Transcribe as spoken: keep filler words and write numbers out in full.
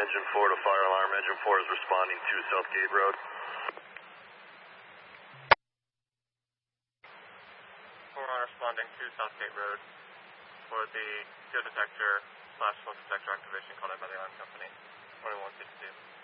Engine four to fire alarm. Engine four is responding to Southgate Road. four one responding to Southgate Road for the fuel detector slash smoke detector activation called out by the alarm company. twenty-one sixty-two.